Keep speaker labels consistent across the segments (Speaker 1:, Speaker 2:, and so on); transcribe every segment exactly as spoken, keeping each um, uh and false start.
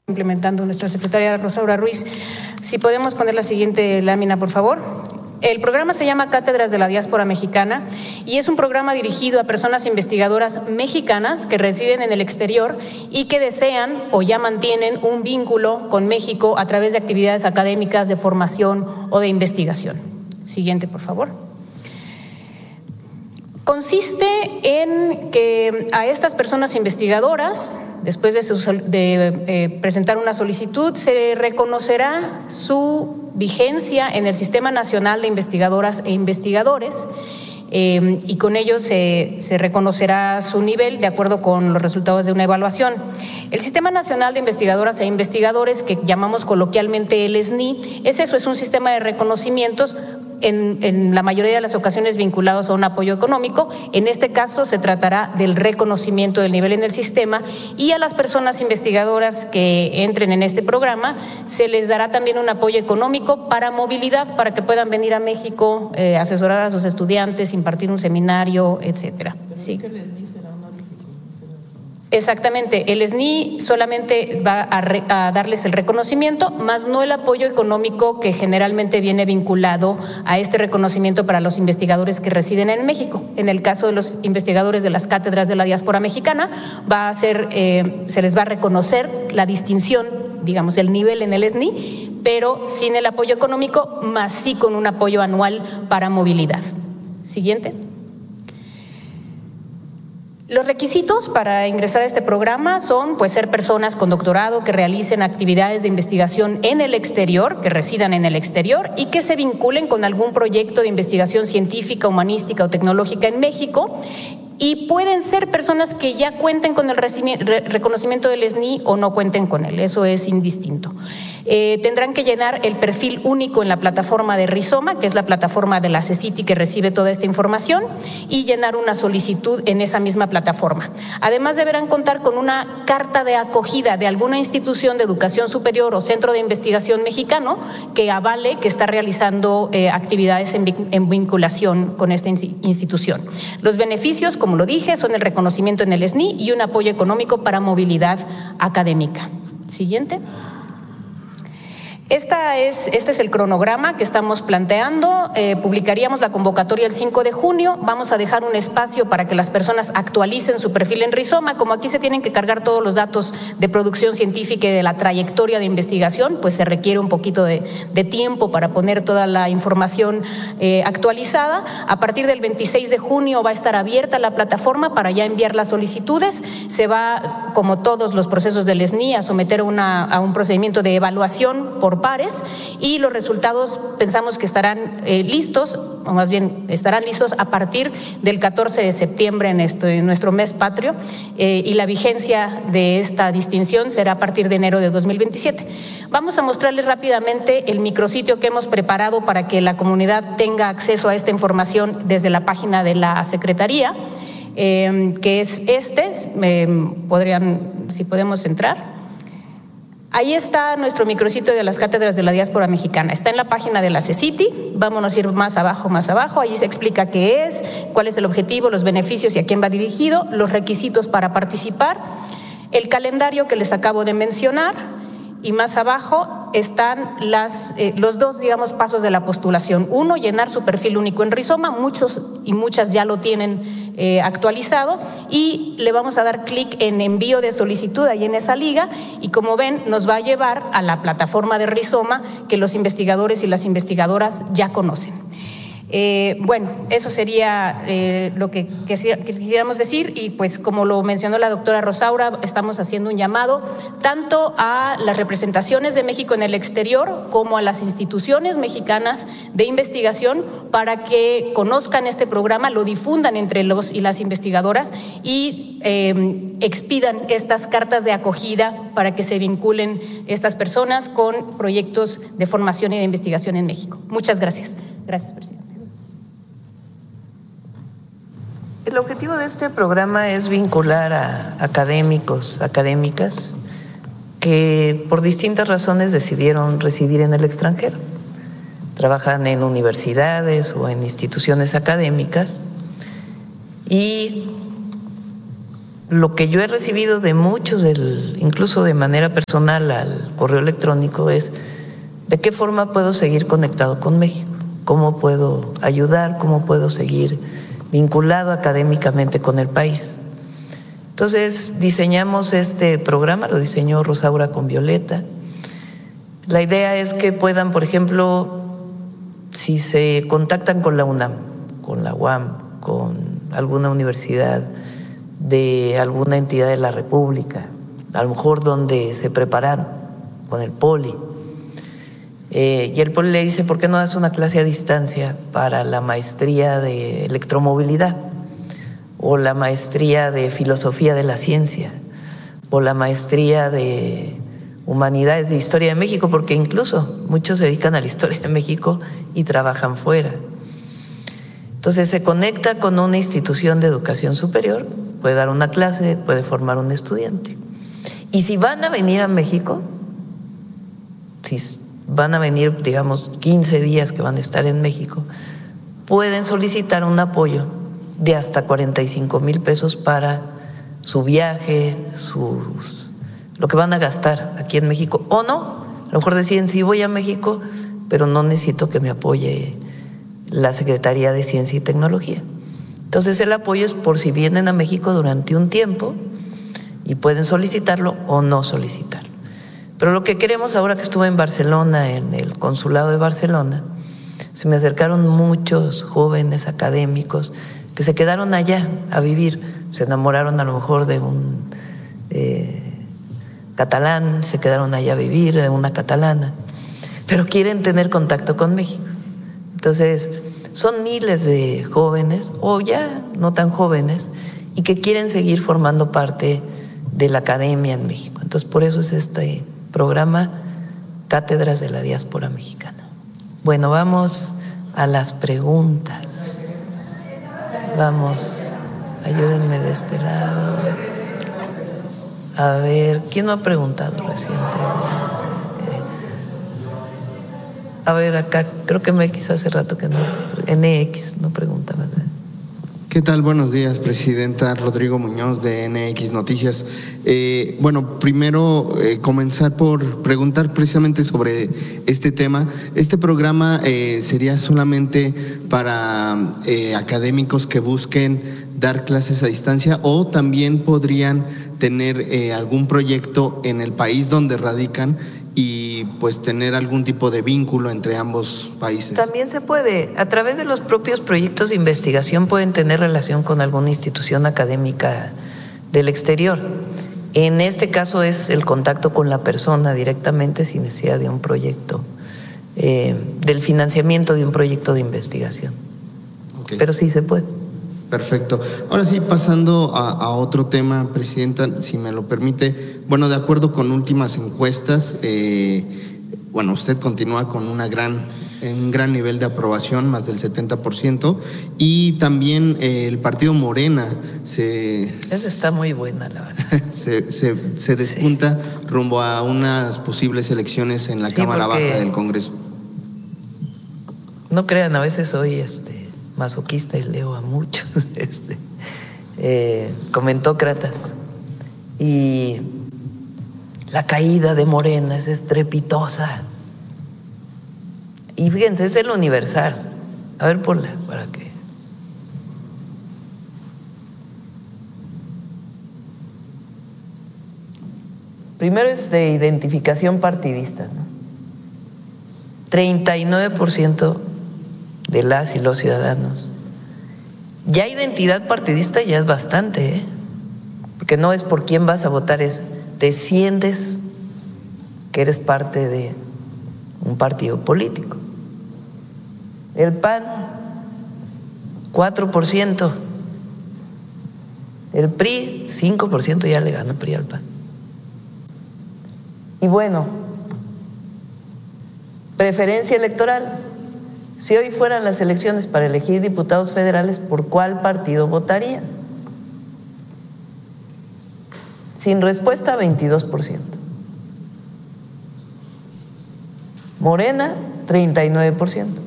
Speaker 1: implementando nuestra secretaria Rosaura Ruiz. Si podemos poner la siguiente lámina, por favor. El programa se llama Cátedras de la Diáspora Mexicana y es un programa dirigido a personas investigadoras mexicanas que residen en el exterior y que desean o ya mantienen un vínculo con México a través de actividades académicas, de formación o de investigación. Siguiente, por favor. Consiste en que a estas personas investigadoras, después de, su, de eh, presentar una solicitud, se reconocerá su vigencia en el Sistema Nacional de Investigadoras e Investigadores eh, y con ello se, se reconocerá su nivel de acuerdo con los resultados de una evaluación. El Sistema Nacional de Investigadoras e Investigadores, que llamamos coloquialmente el S N I, es eso, es un sistema de reconocimientos En, en la mayoría de las ocasiones vinculados a un apoyo económico. En este caso se tratará del reconocimiento del nivel en el sistema y a las personas investigadoras que entren en este programa se les dará también un apoyo económico para movilidad, para que puedan venir a México, eh, asesorar a sus estudiantes, impartir un seminario, etcétera. Sí. Exactamente, el S N I solamente va a, re, a darles el reconocimiento, más no el apoyo económico que generalmente viene vinculado a este reconocimiento para los investigadores que residen en México. En el caso de los investigadores de las cátedras de la diáspora mexicana, va a ser, eh, se les va a reconocer la distinción, digamos, el nivel en el S N I, pero sin el apoyo económico, más sí con un apoyo anual para movilidad. Siguiente. Los requisitos para ingresar a este programa son pues ser personas con doctorado que realicen actividades de investigación en el exterior, que residan en el exterior y que se vinculen con algún proyecto de investigación científica, humanística o tecnológica en México. Y pueden ser personas que ya cuenten con el reconocimiento del S N I o no cuenten con él, eso es indistinto. Eh, tendrán que llenar el perfil único en la plataforma de Rizoma, que es la plataforma de la CECITI que recibe toda esta información, y llenar una solicitud en esa misma plataforma. Además deberán contar con una carta de acogida de alguna institución de educación superior o centro de investigación mexicano que avale que está realizando eh, actividades en, en vinculación con esta institución. Los beneficios, como lo dije, son el reconocimiento en el S N I y un apoyo económico para movilidad académica. Siguiente. Esta es, este es el cronograma que estamos planteando. Eh, publicaríamos la convocatoria el cinco de junio. Vamos a dejar un espacio para que las personas actualicen su perfil en Rizoma. Como aquí se tienen que cargar todos los datos de producción científica y de la trayectoria de investigación, pues se requiere un poquito de, de tiempo para poner toda la información eh, actualizada. A partir del veintiséis de junio va a estar abierta la plataforma para ya enviar las solicitudes. Se va, como todos los procesos del S N I, a someter una, a un procedimiento de evaluación por pares y los resultados pensamos que estarán eh, listos, o más bien estarán listos a partir del catorce de septiembre en, esto, en nuestro mes patrio eh, y la vigencia de esta distinción será a partir de enero de dos mil veintisiete. Vamos a mostrarles rápidamente el micrositio que hemos preparado para que la comunidad tenga acceso a esta información desde la página de la Secretaría, eh, que es este, eh, podrían, si podemos entrar. Ahí está nuestro micrositio de las cátedras de la diáspora mexicana. Está en la página de la CECITI. Vámonos a ir más abajo, más abajo. Allí se explica qué es, cuál es el objetivo, los beneficios y a quién va dirigido, los requisitos para participar, el calendario que les acabo de mencionar y más abajo están las, eh, los dos, digamos, pasos de la postulación. Uno, llenar su perfil único en Rizoma. Muchos y muchas ya lo tienen Eh, actualizado y le vamos a dar clic en envío de solicitud ahí en esa liga y como ven nos va a llevar a la plataforma de Rizoma que los investigadores y las investigadoras ya conocen. Eh, bueno, eso sería eh, lo que, que, que quisiéramos decir y pues como lo mencionó la doctora Rosaura, estamos haciendo un llamado tanto a las representaciones de México en el exterior como a las instituciones mexicanas de investigación para que conozcan este programa, lo difundan entre los y las investigadoras y eh, expidan estas cartas de acogida para que se vinculen estas personas con proyectos de formación y de investigación en México. Muchas gracias. Gracias, presidente.
Speaker 2: El objetivo de este programa es vincular a académicos, académicas que por distintas razones decidieron residir en el extranjero. Trabajan en universidades o en instituciones académicas y lo que yo he recibido de muchos, del, incluso de manera personal al correo electrónico, es de qué forma puedo seguir conectado con México, cómo puedo ayudar, cómo puedo seguir vinculado académicamente con el país. Entonces diseñamos este programa, lo diseñó Rosaura con Violeta. La idea es que puedan, por ejemplo, si se contactan con la UNAM, con la U A M, con alguna universidad de alguna entidad de la República, a lo mejor donde se prepararon, con el Poli, eh, y el Poli le dice, ¿por qué no das una clase a distancia para la maestría de electromovilidad o la maestría de filosofía de la ciencia o la maestría de humanidades de historia de México? Porque incluso muchos se dedican a la historia de México y trabajan fuera. Entonces se conecta con una institución de educación superior, puede dar una clase, puede formar un estudiante. Y si van a venir a México, si van a venir, digamos, quince días que van a estar en México, pueden solicitar un apoyo de hasta cuarenta y cinco mil pesos para su viaje, sus, lo que van a gastar aquí en México. O no, a lo mejor deciden, sí voy a México, pero no necesito que me apoye la Secretaría de Ciencia y Tecnología. Entonces el apoyo es por si vienen a México durante un tiempo y pueden solicitarlo o no solicitarlo. Pero lo que queremos, ahora que estuve en Barcelona, en el consulado de Barcelona, se me acercaron muchos jóvenes académicos que se quedaron allá a vivir, se enamoraron a lo mejor de un eh, catalán, se quedaron allá a vivir, de una catalana, pero quieren tener contacto con México. Entonces, son miles de jóvenes, o ya no tan jóvenes, y que quieren seguir formando parte de la academia en México. Entonces, por eso es este programa Cátedras de la Diáspora Mexicana. Bueno, vamos a las preguntas. Vamos, ayúdenme de este lado. A ver, ¿quién me ha preguntado recientemente? A ver, acá, creo que me X hace rato que no, N X no pregunta, ¿verdad?
Speaker 3: ¿Qué tal? Buenos días, presidenta. Rodrigo Muñoz de N X Noticias. Eh, bueno, primero eh, comenzar por preguntar precisamente sobre este tema. ¿Este programa eh, sería solamente para eh, académicos que busquen dar clases a distancia o también podrían tener eh, algún proyecto en el país donde radican y pues tener algún tipo de vínculo entre ambos países?
Speaker 2: También se puede, a través de los propios proyectos de investigación pueden tener relación con alguna institución académica del exterior. En este caso es el contacto con la persona directamente sin necesidad de un proyecto, eh, del financiamiento de un proyecto de investigación. Okay. Pero sí se puede.
Speaker 3: Perfecto. Ahora sí, pasando a, a otro tema, presidenta, si me lo permite. Bueno, de acuerdo con últimas encuestas, eh, bueno, usted continúa con una gran, un gran nivel de aprobación, más del setenta por ciento, y también eh, el partido Morena se…
Speaker 2: Esa está muy buena, la verdad.
Speaker 3: se, se, se despunta sí. rumbo a unas posibles elecciones en la sí, Cámara Baja del Congreso.
Speaker 2: No crean, a veces soy este… masoquista y leo a muchos este, eh, comentócratas, y la caída de Morena es estrepitosa. Y fíjense, es el Universal. A ver, ponla para que… Primero es de identificación partidista, ¿no? treinta y nueve por ciento de las y los ciudadanos. Ya identidad partidista ya es bastante, ¿eh? Porque no es por quién vas a votar, es te sientes que eres parte de un partido político. El P A N, cuatro por ciento. El P R I, cinco por ciento, ya le ganó el P R I al P A N. Y bueno, preferencia electoral. Si hoy fueran las elecciones para elegir diputados federales, ¿por cuál partido votarían? Sin respuesta, veintidós por ciento. Morena, treinta y nueve por ciento.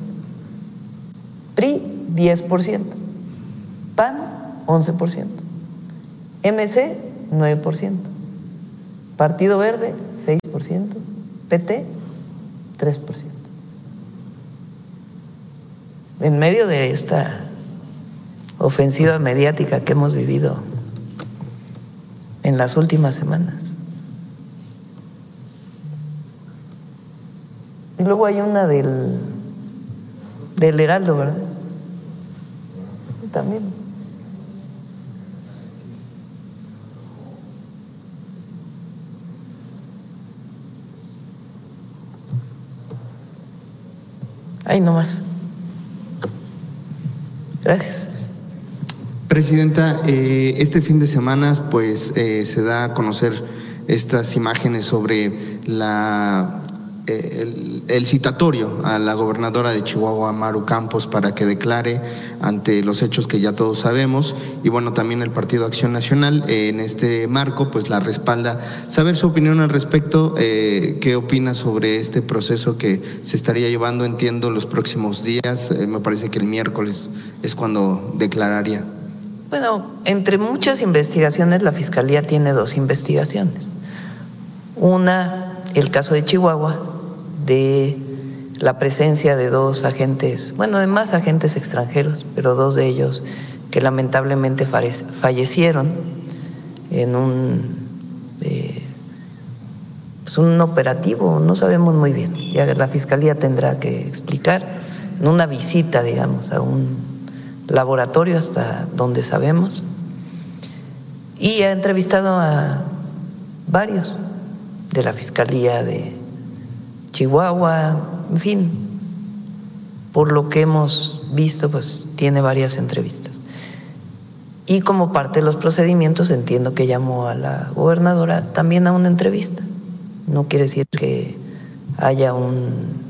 Speaker 2: P R I, diez por ciento. P A N, once por ciento. M C, nueve por ciento. Partido Verde, seis por ciento. P T, tres por ciento. En medio de esta ofensiva mediática que hemos vivido en las últimas semanas. Y luego hay una del, del Heraldo, ¿verdad? También. Ahí nomás. Gracias.
Speaker 3: Presidenta, eh, este fin de semana pues eh, se da a conocer estas imágenes sobre la eh, el, el citatorio a la gobernadora de Chihuahua, Maru Campos, para que declare ante los hechos que ya todos sabemos, y bueno, también el Partido Acción Nacional eh, en este marco pues la respalda. Saber su opinión al respecto, eh, qué opina sobre este proceso que se estaría llevando, entiendo, los próximos días, eh, me parece que el miércoles es cuando declararía.
Speaker 2: Bueno, entre muchas investigaciones, la Fiscalía tiene dos investigaciones. Una, el caso de Chihuahua, de la presencia de dos agentes, bueno, de más agentes extranjeros, pero dos de ellos que lamentablemente fallecieron en un, eh, pues un operativo, no sabemos muy bien. Ya la Fiscalía tendrá que explicar, en una visita, digamos, a un laboratorio hasta donde sabemos, y ha entrevistado a varios de la Fiscalía de Chihuahua, en fin, por lo que hemos visto, pues tiene varias entrevistas. Y como parte de los procedimientos, entiendo que llamó a la gobernadora también a una entrevista. No quiere decir que haya un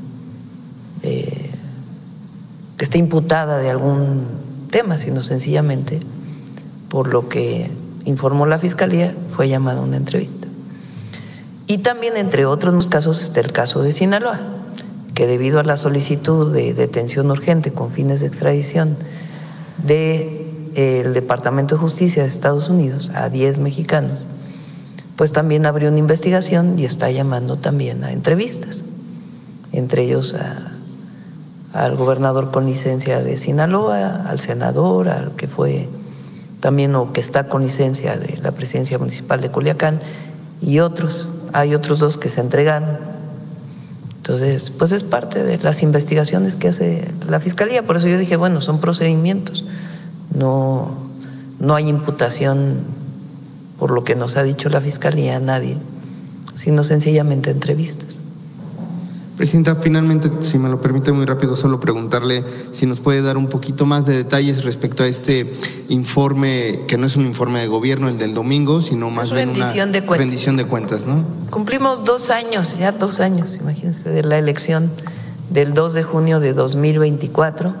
Speaker 2: eh, que esté imputada de algún tema, sino sencillamente, por lo que informó la Fiscalía, fue llamada a una entrevista. Y también, entre otros casos, está el caso de Sinaloa, que debido a la solicitud de detención urgente con fines de extradición del de, eh, Departamento de Justicia de Estados Unidos a diez mexicanos, pues también abrió una investigación y está llamando también a entrevistas, entre ellos a al gobernador con licencia de Sinaloa, al senador, al que fue también o que está con licencia de la presidencia municipal de Culiacán, y otros. Hay otros dos que se entregaron. Entonces, pues es parte de las investigaciones que hace la Fiscalía. Por eso yo dije, bueno, son procedimientos, no, no hay imputación por lo que nos ha dicho la Fiscalía a nadie, sino sencillamente entrevistas.
Speaker 3: Presidenta, finalmente, si me lo permite muy rápido, solo preguntarle si nos puede dar un poquito más de detalles respecto a este informe, que no es un informe de gobierno, el del domingo, sino más bien una
Speaker 2: de
Speaker 3: rendición de cuentas, ¿no?
Speaker 2: Cumplimos dos años, ya dos años, imagínense, de la elección del dos de junio de dos mil veinticuatro.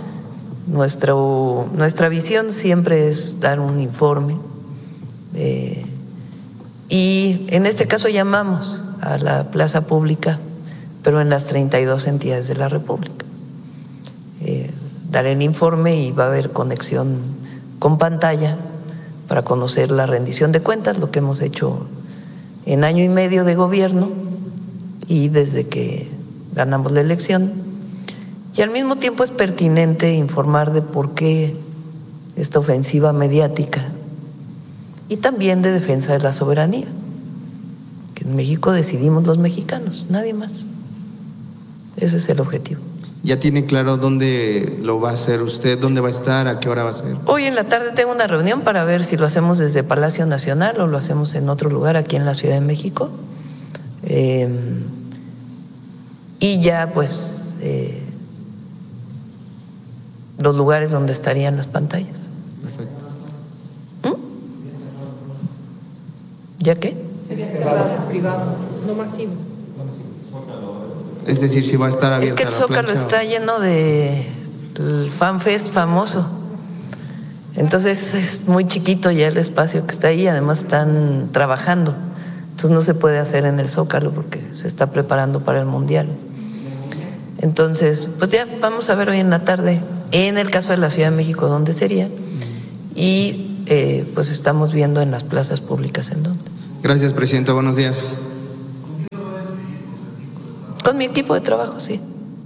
Speaker 2: Nuestro, nuestra visión siempre es dar un informe eh, y en este caso llamamos a la plaza pública, pero en las treinta y dos entidades de la República. Eh, daré el informe y va a haber conexión con pantalla para conocer la rendición de cuentas, lo que hemos hecho en año y medio de gobierno y desde que ganamos la elección. Y al mismo tiempo es pertinente informar de por qué esta ofensiva mediática y también de defensa de la soberanía, que en México decidimos los mexicanos, nadie más. Ese es el objetivo.
Speaker 3: ¿Ya tiene claro dónde lo va a hacer usted? ¿Dónde va a estar? ¿A qué hora va a ser?
Speaker 2: Hoy en la tarde tengo una reunión para ver si lo hacemos desde Palacio Nacional o lo hacemos en otro lugar aquí en la Ciudad de México. Eh, y ya pues eh, los lugares donde estarían las pantallas.
Speaker 3: Perfecto.
Speaker 2: ¿Mm? ¿Ya qué?
Speaker 1: Sería cerrado, privado, no masivo.
Speaker 3: Es decir, si va a estar abierta.
Speaker 2: Es que el
Speaker 3: la
Speaker 2: Zócalo
Speaker 3: plancha,
Speaker 2: está lleno de el FanFest famoso. Entonces es muy chiquito ya el espacio que está ahí, además están trabajando. Entonces no se puede hacer en el Zócalo porque se está preparando para el Mundial. Entonces, pues ya vamos a ver hoy en la tarde, en el caso de la Ciudad de México, dónde sería. Y eh, pues estamos viendo en las plazas públicas en dónde.
Speaker 3: Gracias, presidenta. Buenos días.
Speaker 2: Con mi equipo de trabajo, sí.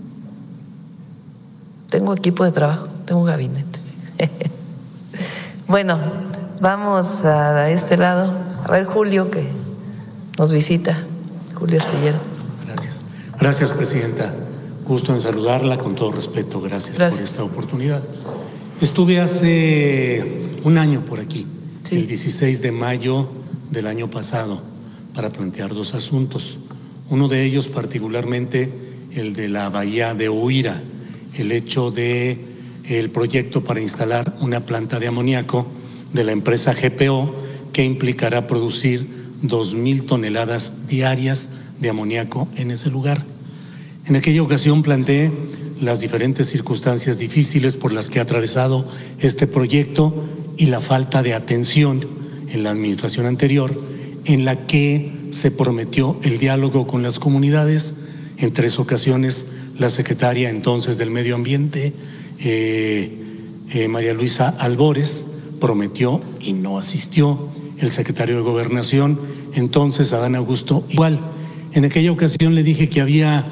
Speaker 2: Tengo equipo de trabajo, tengo un gabinete. Bueno, vamos a este lado. A ver, Julio, que nos visita. Julio Astillero.
Speaker 4: Gracias. Gracias, presidenta. Gusto en saludarla, con todo respeto. Gracias, Gracias. por esta oportunidad. Estuve hace un año por aquí, sí. el dieciséis de mayo del año pasado, para plantear dos asuntos. Uno de ellos particularmente el de la bahía de Huira, el hecho de el proyecto para instalar una planta de amoníaco de la empresa G P O que implicará producir dos mil toneladas diarias de amoníaco en ese lugar. En aquella ocasión planteé las diferentes circunstancias difíciles por las que ha atravesado este proyecto y la falta de atención en la administración anterior, en la que se prometió el diálogo con las comunidades. En tres ocasiones la secretaria entonces del Medio Ambiente, eh, eh, María Luisa Albores, prometió y no asistió. El secretario de Gobernación, entonces Adán Augusto, igual. En aquella ocasión le dije que había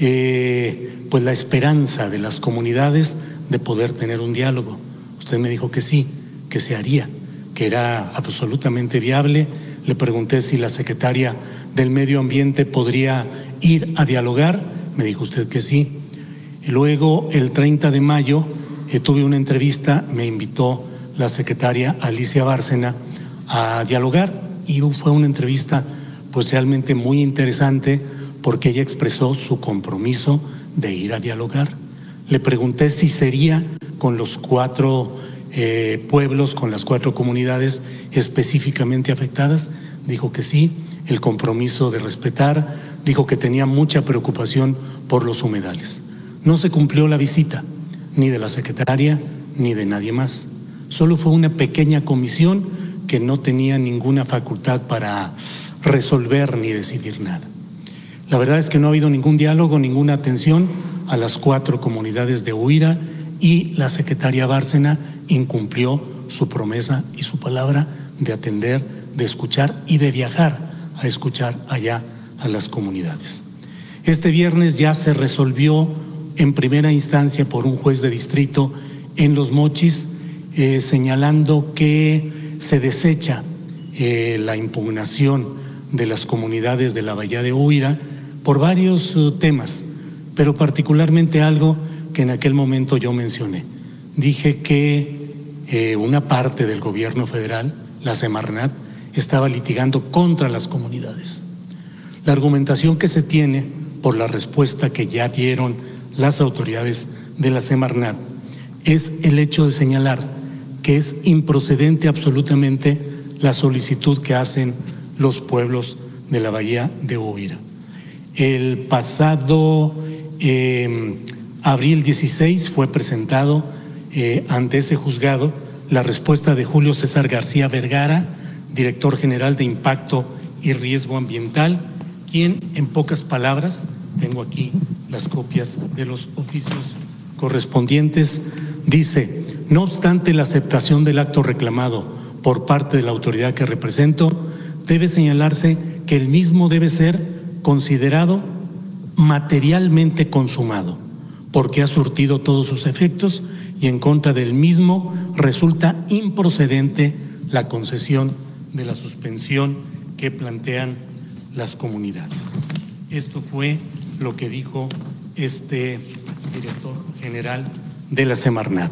Speaker 4: eh, pues la esperanza de las comunidades de poder tener un diálogo. Usted me dijo que sí, que se haría, que era absolutamente viable. Le pregunté si la secretaria del Medio Ambiente podría ir a dialogar. Me dijo usted que sí. Y luego, el treinta de mayo, eh, tuve una entrevista, me invitó la secretaria Alicia Bárcena a dialogar y fue una entrevista pues realmente muy interesante porque ella expresó su compromiso de ir a dialogar. Le pregunté si sería con los cuatro eh, pueblos, con las cuatro comunidades específicamente afectadas. Dijo que sí, el compromiso de respetar, dijo que tenía mucha preocupación por los humedales. No se cumplió la visita, ni de la secretaria, ni de nadie más. Solo fue una pequeña comisión que no tenía ninguna facultad para resolver ni decidir nada. La verdad es que no ha habido ningún diálogo, ninguna atención a las cuatro comunidades de Huira y la secretaria Bárcena incumplió su promesa y su palabra de atender, de escuchar y de viajar a escuchar allá a las comunidades. Este viernes ya se resolvió en primera instancia por un juez de distrito en Los Mochis, eh, señalando que se desecha eh, la impugnación de las comunidades de la bahía de Huira por varios uh, temas, pero particularmente algo que en aquel momento yo mencioné. Dije que eh, una parte del gobierno federal, la Semarnat, estaba litigando contra las comunidades. La argumentación que se tiene por la respuesta que ya dieron las autoridades de la Semarnat es el hecho de señalar que es improcedente absolutamente la solicitud que hacen los pueblos de la bahía de Huira. El pasado eh, abril dieciséis fue presentado eh, ante ese juzgado la respuesta de Julio César García Vergara, director general de Impacto y Riesgo Ambiental, quien en pocas palabras, tengo aquí las copias de los oficios correspondientes, dice: no obstante la aceptación del acto reclamado por parte de la autoridad que represento, debe señalarse que el mismo debe ser considerado materialmente consumado, porque ha surtido todos sus efectos y en contra del mismo resulta improcedente la concesión de la suspensión que plantean las comunidades. Esto fue lo que dijo este director general de la Semarnat.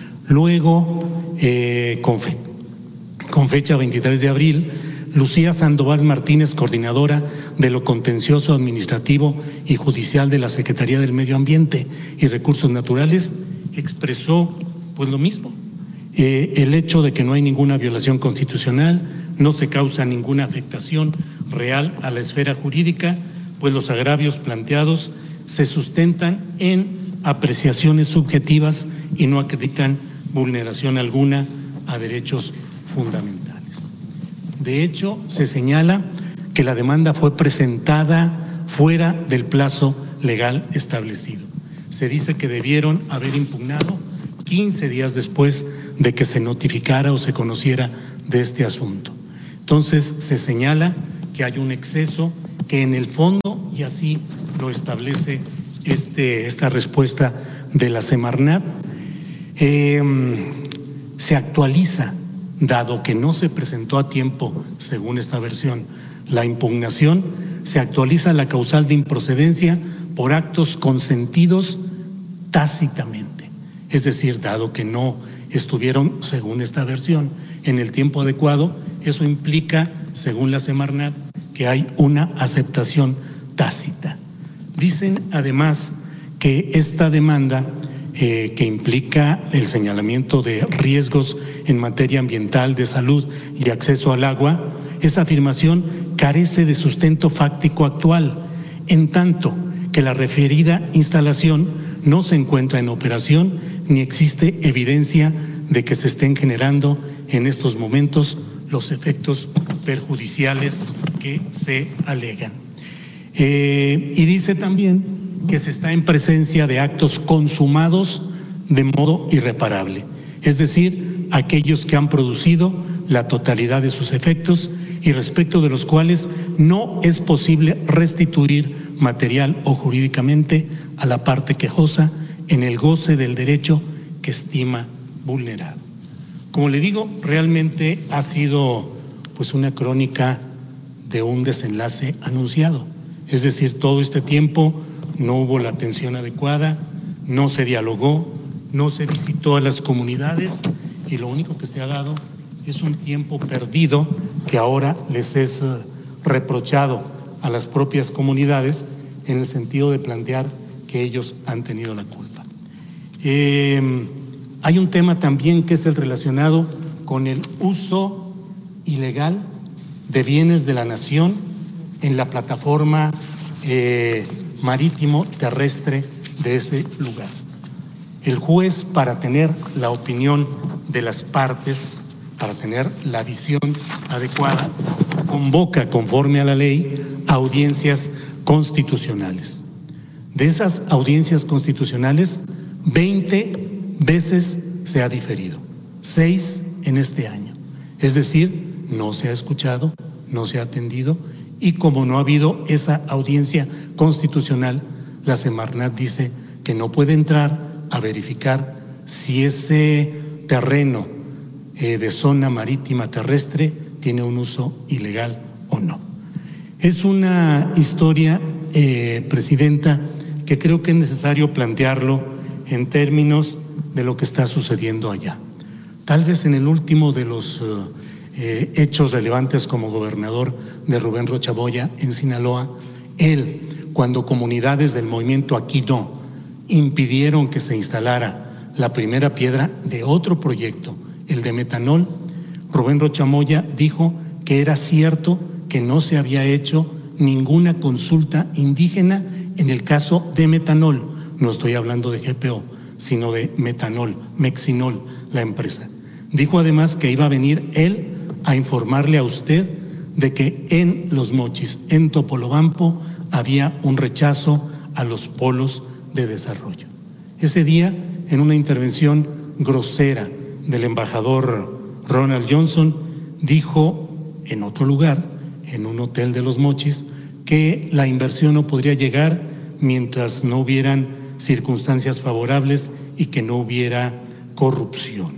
Speaker 4: Luego, eh, con, fe, con fecha veintitrés de abril, Lucía Sandoval Martínez, coordinadora de lo contencioso administrativo y judicial de la Secretaría del Medio Ambiente y Recursos Naturales, expresó pues lo mismo, eh, el hecho de que no hay ninguna violación constitucional, no se causa ninguna afectación real a la esfera jurídica, pues los agravios planteados se sustentan en apreciaciones subjetivas y no acreditan vulneración alguna a derechos fundamentales. De hecho, se señala que la demanda fue presentada fuera del plazo legal establecido. Se dice que debieron haber impugnado quince días después de que se notificara o se conociera de este asunto. Entonces se señala que hay un exceso que en el fondo, y así lo establece este, esta respuesta de la Semarnat, eh, se actualiza, dado que no se presentó a tiempo, según esta versión, la impugnación, se actualiza la causal de improcedencia por actos consentidos tácitamente. Es decir, dado que no estuvieron, según esta versión, en el tiempo adecuado, eso implica, según la Semarnat, que hay una aceptación tácita. Dicen además que esta demanda, eh, que implica el señalamiento de riesgos en materia ambiental, de salud y acceso al agua, esa afirmación carece de sustento fáctico actual, en tanto que la referida instalación no se encuentra en operación ni existe evidencia de que se estén generando en estos momentos los efectos perjudiciales que se alegan. Eh, y dice también que se está en presencia de actos consumados de modo irreparable, es decir, aquellos que han producido la totalidad de sus efectos y respecto de los cuales no es posible restituir material o jurídicamente a la parte quejosa en el goce del derecho que estima vulnerado. Como le digo, realmente ha sido pues una crónica de un desenlace anunciado. Es decir, todo este tiempo no hubo la atención adecuada, no se dialogó, no se visitó a las comunidades y lo único que se ha dado es un tiempo perdido que ahora les es reprochado a las propias comunidades en el sentido de plantear que ellos han tenido la culpa. Eh, hay un tema también que es el relacionado con el uso ilegal de bienes de la nación en la plataforma eh, marítimo terrestre de ese lugar. El juez, para tener la opinión de las partes, para tener la visión adecuada, convoca, conforme a la ley, audiencias constitucionales. De esas audiencias constitucionales, veinte veces se ha diferido, seis en este año. Es decir, no se ha escuchado, no se ha atendido, y como no ha habido esa audiencia constitucional, la Semarnat dice que no puede entrar a verificar si ese terreno eh, de zona marítima terrestre tiene un uso ilegal o no. Es una historia, eh, Presidenta, que creo que es necesario plantearlo en términos de lo que está sucediendo allá. Tal vez en el último de los uh, eh, hechos relevantes como gobernador de Rubén Rocha Moya en Sinaloa, él, cuando comunidades del movimiento Aquí No impidieron que se instalara la primera piedra de otro proyecto, el de metanol, Rubén Rocha Moya dijo que era cierto que no se había hecho ninguna consulta indígena en el caso de metanol. No estoy hablando de G P O, sino de metanol, Mexinol, la empresa. Dijo además que iba a venir él a informarle a usted de que en Los Mochis, en Topolobampo, había un rechazo a los polos de desarrollo. Ese día, en una intervención grosera del embajador Ronald Johnson, dijo en otro lugar, en un hotel de Los Mochis, que la inversión no podría llegar mientras no hubieran circunstancias favorables y que no hubiera corrupción.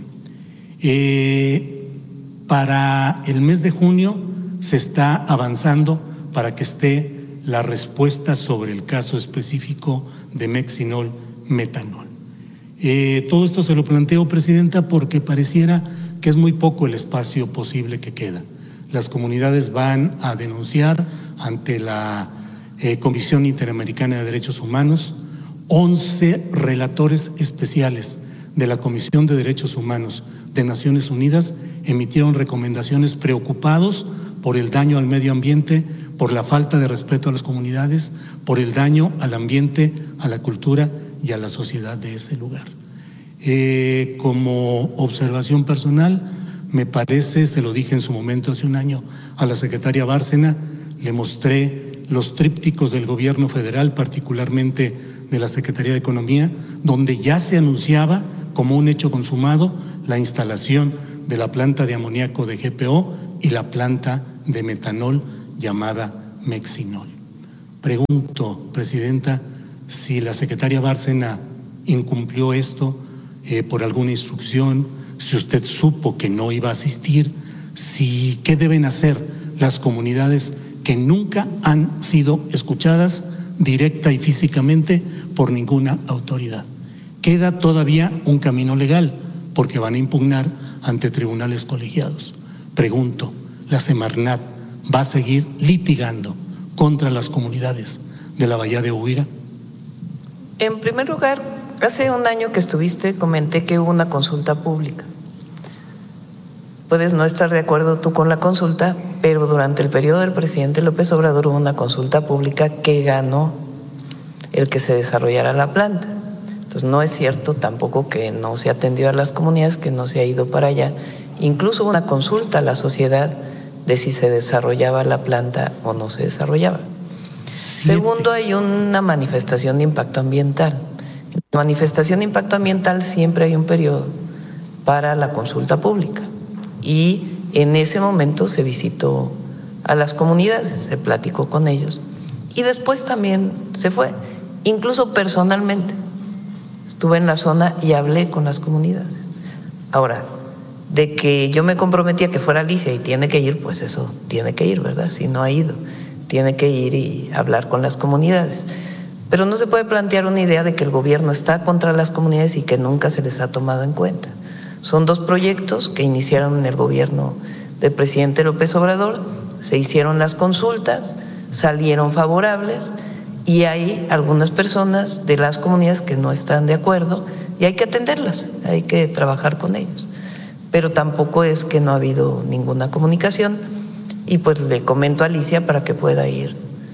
Speaker 4: Eh, para el mes de junio se está avanzando para que esté la respuesta sobre el caso específico de Mexinol metanol. Eh, todo esto se lo planteo, Presidenta, porque pareciera que es muy poco el espacio posible que queda. Las comunidades van a denunciar ante la eh, Comisión Interamericana de Derechos Humanos. once relatores especiales de la Comisión de Derechos Humanos de Naciones Unidas emitieron recomendaciones preocupados por el daño al medio ambiente, por la falta de respeto a las comunidades, por el daño al ambiente, a la cultura y a la sociedad de ese lugar. Eh, como observación personal, me parece, se lo dije en su momento hace un año a la secretaria Bárcena, le mostré los trípticos del gobierno federal, particularmente de la Secretaría de Economía, donde ya se anunciaba como un hecho consumado la instalación de la planta de amoníaco de G P O y la planta de metanol llamada Mexinol. Pregunto, Presidenta, si la secretaria Bárcena incumplió esto eh, por alguna instrucción, si usted supo que no iba a asistir, si qué deben hacer las comunidades que nunca han sido escuchadas directa y físicamente por ninguna autoridad. Queda todavía un camino legal porque van a impugnar ante tribunales colegiados. Pregunto, ¿la Semarnat va a seguir litigando contra las comunidades de la Bahía de Huira?
Speaker 2: En primer lugar, hace un año que estuviste comenté que hubo una consulta pública. Puedes no estar de acuerdo tú con la consulta, pero durante el periodo del presidente López Obrador hubo una consulta pública que ganó el que se desarrollara la planta. Entonces no es cierto tampoco que no se atendió a las comunidades, que no se ha ido para allá. Incluso hubo una consulta a la sociedad de si se desarrollaba la planta o no se desarrollaba. Siete. Segundo, hay una manifestación de impacto ambiental. En la manifestación de impacto ambiental siempre hay un periodo para la consulta pública. Y en ese momento se visitó a las comunidades, se platicó con ellos y después también se fue, incluso personalmente. Estuve en la zona y hablé con las comunidades. Ahora, de que yo me comprometía que fuera Alicia y tiene que ir, pues eso tiene que ir, ¿verdad? Si no ha ido, tiene que ir y hablar con las comunidades. Pero no se puede plantear una idea de que el gobierno está contra las comunidades y que nunca se les ha tomado en cuenta. Son dos proyectos que iniciaron en el gobierno del presidente López Obrador, se hicieron las consultas, salieron favorables y hay algunas personas de las comunidades que no están de acuerdo y hay que atenderlas, hay que trabajar con ellos. Pero tampoco es que no ha habido ninguna comunicación y pues le comento a Alicia para que pueda ir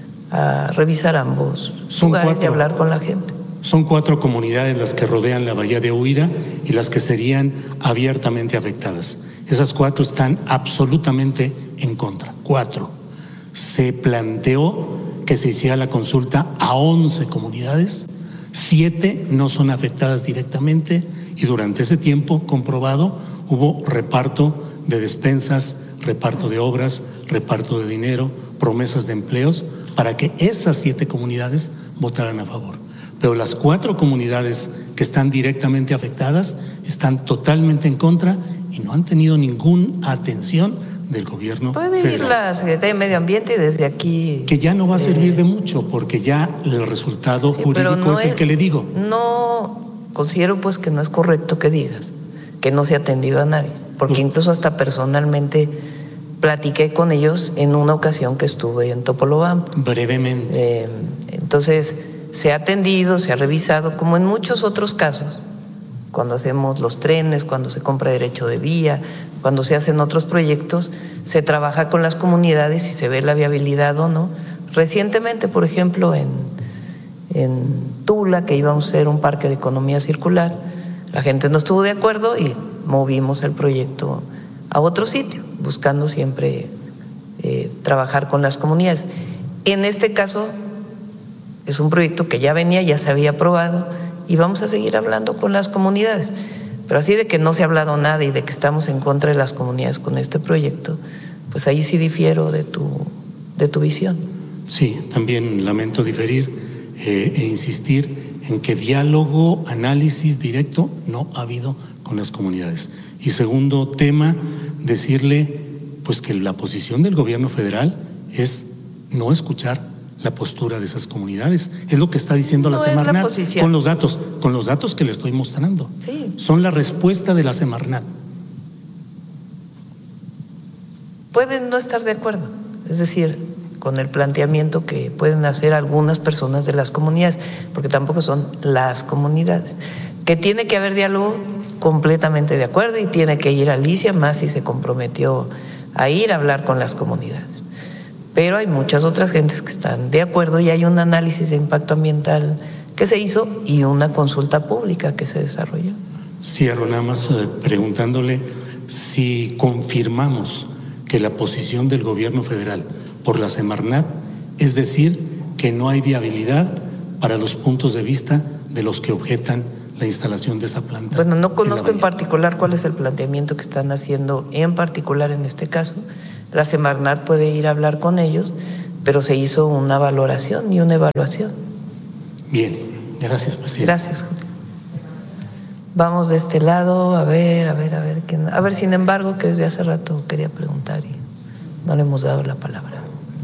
Speaker 2: a revisar ambos
Speaker 4: Son
Speaker 2: lugares
Speaker 4: cuatro.
Speaker 2: y hablar con la gente.
Speaker 4: Son cuatro comunidades las que rodean la Bahía de Huira y las que serían abiertamente afectadas. Esas cuatro están absolutamente en contra. Cuatro. Se planteó que se hiciera la consulta a once comunidades, siete no son afectadas directamente y durante ese tiempo comprobado hubo reparto de despensas, reparto de obras, reparto de dinero, promesas de empleos para que esas siete comunidades votaran a favor. Pero las cuatro comunidades que están directamente afectadas están totalmente en contra y no han tenido ninguna atención del gobierno
Speaker 2: Puede
Speaker 4: federal.
Speaker 2: ir la Secretaría de Medio Ambiente y desde aquí…
Speaker 4: Que ya no va a servir
Speaker 2: eh,
Speaker 4: de mucho porque ya el resultado
Speaker 2: sí,
Speaker 4: jurídico
Speaker 2: no
Speaker 4: es el que le digo.
Speaker 2: No, considero pues que no es correcto que digas que no se ha atendido a nadie, porque incluso hasta personalmente platiqué con ellos en una ocasión que estuve en Topolobampo.
Speaker 4: Brevemente.
Speaker 2: Eh, entonces… se ha atendido, se ha revisado, como en muchos otros casos, cuando hacemos los trenes, cuando se compra derecho de vía, cuando se hacen otros proyectos, se trabaja con las comunidades y se ve la viabilidad o no. Recientemente, por ejemplo, en, en Tula, que íbamos a hacer un parque de economía circular, la gente no estuvo de acuerdo y movimos el proyecto a otro sitio, buscando siempre eh, trabajar con las comunidades. En este caso, es un proyecto que ya venía, ya se había aprobado y vamos a seguir hablando con las comunidades. Pero así de que no se ha hablado nada y de que estamos en contra de las comunidades con este proyecto, pues ahí sí difiero de tu, de tu visión.
Speaker 4: Sí, también lamento diferir eh, e insistir en que diálogo, análisis directo no ha habido con las comunidades. Y segundo tema, decirle pues que la posición del gobierno federal es no escuchar la postura de esas comunidades. Es lo que está diciendo
Speaker 2: no
Speaker 4: la Semarnat
Speaker 2: la posición.
Speaker 4: con los datos, con los datos que le estoy mostrando.
Speaker 2: Sí.
Speaker 4: Son la respuesta de la Semarnat.
Speaker 2: Pueden no estar de acuerdo, es decir, con el planteamiento que pueden hacer algunas personas de las comunidades, porque tampoco son las comunidades. Que tiene que haber diálogo, completamente de acuerdo, y tiene que ir Alicia más si se comprometió a ir a hablar con las comunidades. Pero hay muchas otras gentes que están de acuerdo y hay un análisis de impacto ambiental que se hizo y una consulta pública que se desarrolló.
Speaker 4: Cierro nada más eh, preguntándole si confirmamos que la posición del gobierno federal por la Semarnat es decir, que no hay viabilidad para los puntos de vista de los que objetan la instalación de esa planta.
Speaker 2: Bueno, no conozco en particular cuál es el planteamiento que están haciendo, en particular en este caso. La Semarnat puede ir a hablar con ellos, pero se hizo una valoración y una evaluación.
Speaker 4: Bien, gracias, presidente.
Speaker 2: Gracias. Vamos de este lado, a ver, a ver, a ver, ¿quién? A ver, sin embargo, que desde hace rato quería preguntar y no le hemos dado la palabra.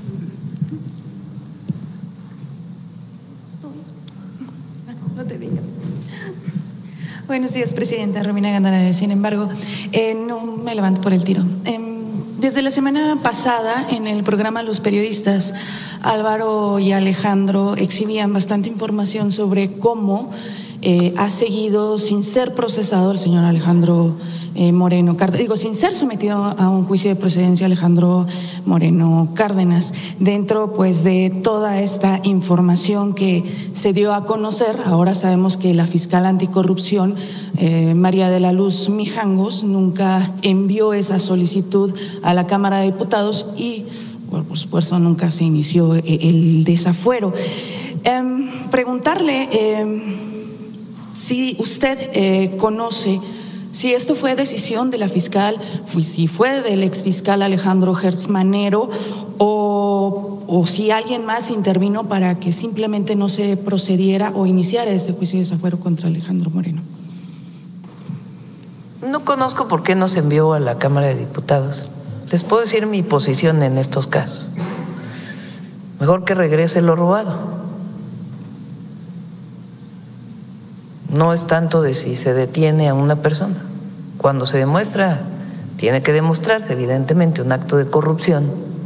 Speaker 5: No te digo. Buenos días, presidenta Romina Gándara. Sin embargo, eh, no me levanto por el tiro. Eh, desde la semana pasada, en el programa Los Periodistas, Álvaro y Alejandro exhibían bastante información sobre cómo Eh, ha seguido sin ser procesado el señor Alejandro eh, Moreno Cárdenas, digo, sin ser sometido a un juicio de procedencia Alejandro Moreno Cárdenas, dentro pues de toda esta información que se dio a conocer. Ahora sabemos que la fiscal anticorrupción, eh, María de la Luz Mijangos, nunca envió esa solicitud a la Cámara de Diputados y, bueno, por supuesto, nunca se inició el desafuero. Eh, preguntarle… Eh, Si usted eh, conoce si esto fue decisión de la fiscal, si fue del exfiscal Alejandro Hertz Manero o, o si alguien más intervino para que simplemente no se procediera o iniciara ese juicio de desafuero contra Alejandro Moreno.
Speaker 2: No conozco por qué no se envió a la Cámara de Diputados. Les puedo decir mi posición en estos casos. Mejor que regrese lo robado. No es tanto de si se detiene a una persona. Cuando se demuestra, tiene que demostrarse evidentemente un acto de corrupción,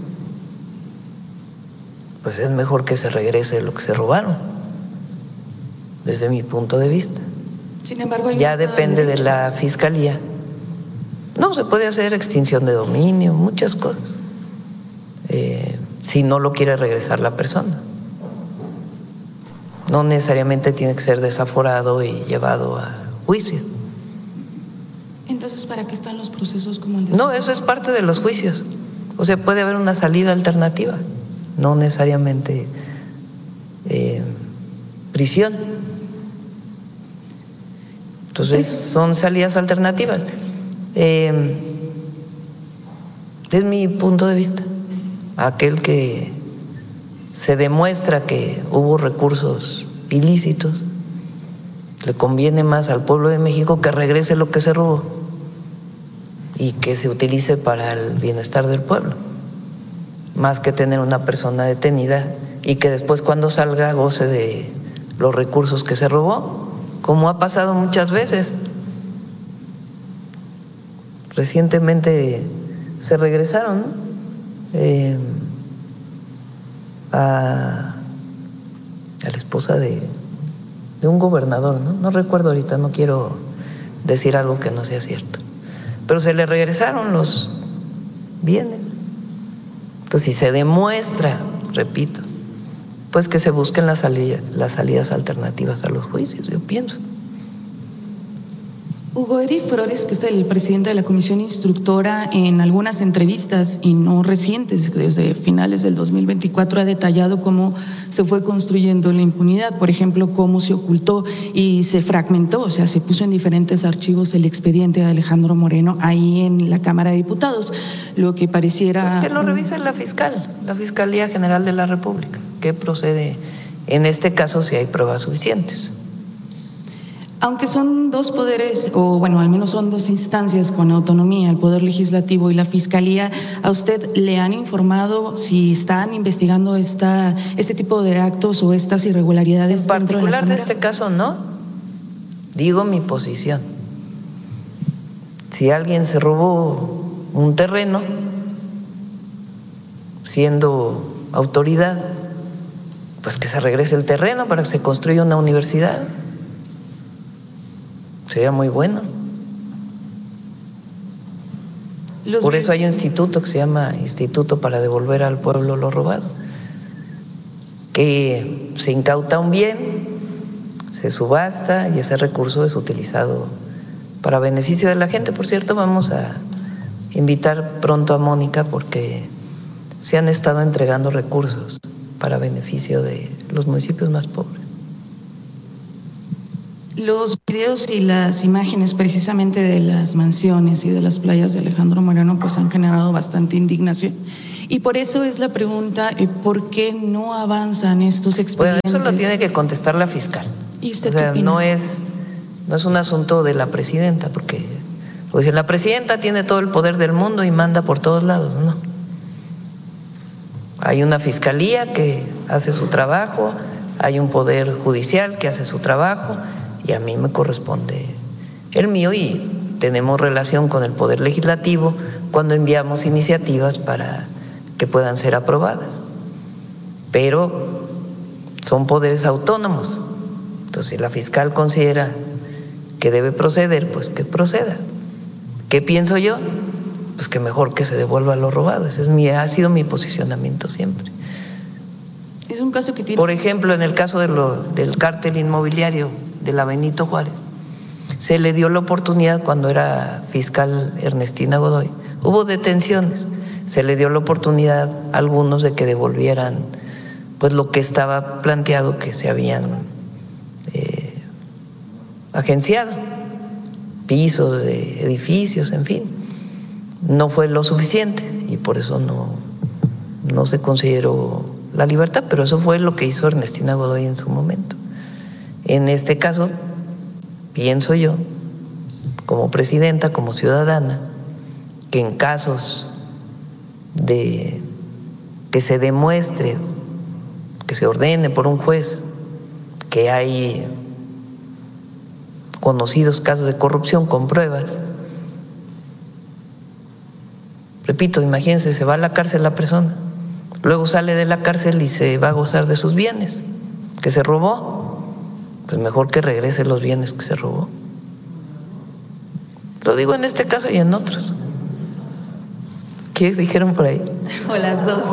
Speaker 2: pues es mejor que se regrese lo que se robaron, desde mi punto de vista.
Speaker 5: Sin embargo,
Speaker 2: ya depende de la fiscalía. No, se puede hacer extinción de dominio, muchas cosas, eh, si no lo quiere regresar la persona. No necesariamente tiene que ser desaforado y llevado a juicio.
Speaker 5: Entonces, ¿para qué están los procesos como el de…
Speaker 2: No, eso es parte de los juicios. O sea, puede haber una salida alternativa, no necesariamente eh, prisión. Entonces, son salidas alternativas. Eh, desde mi punto de vista, aquel que se demuestra que hubo recursos ilícitos, le conviene más al pueblo de México que regrese lo que se robó y que se utilice para el bienestar del pueblo, más que tener una persona detenida y que después cuando salga goce de los recursos que se robó, como ha pasado muchas veces. Recientemente se regresaron eh, a, a la esposa de, de un gobernador, ¿no? No recuerdo ahorita, no quiero decir algo que no sea cierto, pero se le regresaron los bienes. Entonces, si se demuestra, repito, pues que se busquen las salidas, las salidas alternativas a los juicios, yo pienso.
Speaker 5: Hugo Eric Flores, que es el presidente de la Comisión Instructora, en algunas entrevistas y no recientes, desde finales del dos mil veinticuatro, ha detallado cómo se fue construyendo la impunidad, por ejemplo, cómo se ocultó y se fragmentó, o sea, se puso en diferentes archivos el expediente de Alejandro Moreno ahí en la Cámara de Diputados, lo que pareciera…
Speaker 2: Pues que lo revisa la fiscal, la Fiscalía General de la República, que procede en este caso si hay pruebas suficientes.
Speaker 5: Aunque son dos poderes, o bueno, al menos son dos instancias con autonomía, el Poder Legislativo y la Fiscalía, ¿a usted le han informado si están investigando esta, este tipo de actos o estas irregularidades?
Speaker 2: En particular de, de este caso, no. Digo mi posición. Si alguien se robó un terreno, siendo autoridad, pues que se regrese el terreno para que se construya una universidad. Sería muy bueno. Los Por eso hay un instituto que se llama Instituto para Devolver al Pueblo lo Robado, que se incauta un bien, se subasta y ese recurso es utilizado para beneficio de la gente. Por cierto, vamos a invitar pronto a Mónica porque se han estado entregando recursos para beneficio de los municipios más pobres.
Speaker 5: Los videos y las imágenes precisamente de las mansiones y de las playas de Alejandro Moreno pues han generado bastante indignación. Y por eso es la pregunta, ¿por qué no avanzan estos expedientes?
Speaker 2: Bueno, eso lo tiene que contestar la fiscal.
Speaker 5: ¿Y usted
Speaker 2: o sea,
Speaker 5: qué opina?
Speaker 2: No es, no es un asunto de la presidenta, porque lo dicen, la presidenta tiene todo el poder del mundo y manda por todos lados. No. Hay una fiscalía que hace su trabajo, hay un poder judicial que hace su trabajo y a mí me corresponde el mío y tenemos relación con el poder legislativo cuando enviamos iniciativas para que puedan ser aprobadas, pero son poderes autónomos. Entonces, si la fiscal considera que debe proceder, pues que proceda. ¿Qué pienso yo? Pues que mejor que se devuelva lo robado. Ese es mi, ha sido mi posicionamiento siempre.
Speaker 5: Es un caso que tiene…
Speaker 2: Por ejemplo, en el caso de lo, del cártel inmobiliario de la Benito Juárez, se le dio la oportunidad cuando era fiscal Ernestina Godoy. Hubo detenciones. Se le dio la oportunidad a algunos de que devolvieran pues lo que estaba planteado que se habían eh, agenciado, pisos de edificios, en fin. No fue lo suficiente y por eso no, no se consideró la libertad, pero eso fue lo que hizo Ernestina Godoy en su momento. En este caso, pienso yo, como presidenta, como ciudadana, que en casos de que se demuestre, que se ordene por un juez que hay conocidos casos de corrupción con pruebas, repito, imagínense, se va a la cárcel la persona, luego sale de la cárcel y se va a gozar de sus bienes que se robó, pues mejor que regrese los bienes que se robó. Lo digo en este caso y en otros. ¿Qué dijeron por ahí?
Speaker 5: O las dos.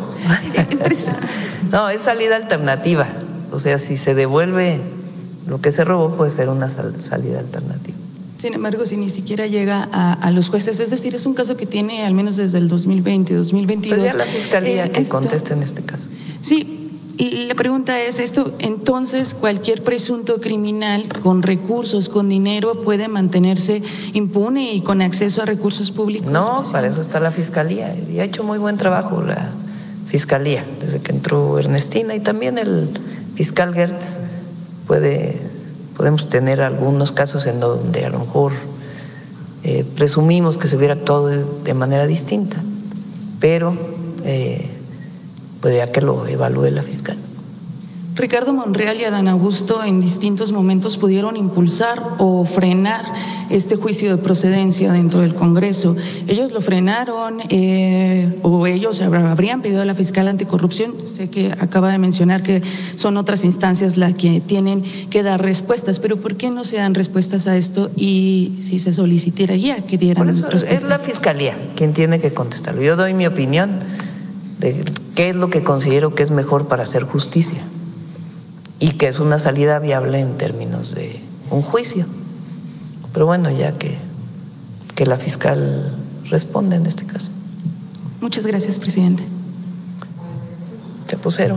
Speaker 2: No, es salida alternativa. O sea, si se devuelve lo que se robó, puede ser una sal, salida alternativa.
Speaker 5: Sin embargo, si ni siquiera llega a, a los jueces, es decir, es un caso que tiene al menos desde el dos mil veinte, dos mil veintidós.
Speaker 2: Pues ya la fiscalía
Speaker 5: eh,
Speaker 2: que
Speaker 5: esto,
Speaker 2: conteste en este caso.
Speaker 5: Sí. Y la pregunta es esto, entonces cualquier presunto criminal con recursos, con dinero, puede mantenerse impune y con acceso a recursos públicos.
Speaker 2: No, para eso está la fiscalía y ha hecho muy buen trabajo la fiscalía desde que entró Ernestina y también el fiscal Gertz. Puede, podemos tener algunos casos en donde a lo mejor eh, presumimos que se hubiera actuado de, de manera distinta, pero eh, pues ya que lo evalúe la fiscal.
Speaker 5: Ricardo Monreal y Adán Augusto en distintos momentos pudieron impulsar o frenar este juicio de procedencia dentro del Congreso. Ellos lo frenaron eh, o ellos habrían pedido a la fiscal anticorrupción. Sé que acaba de mencionar que son otras instancias las que tienen que dar respuestas, pero ¿por qué no se dan respuestas a esto y si se solicitara ya que dieran
Speaker 2: Por eso
Speaker 5: respuestas?
Speaker 2: Es la fiscalía quien tiene que contestarlo. Yo doy mi opinión de qué es lo que considero que es mejor para hacer justicia y que es una salida viable en términos de un juicio. Pero bueno, ya que, que la fiscal responde en este caso.
Speaker 5: Muchas gracias, presidente.
Speaker 2: Chapucero.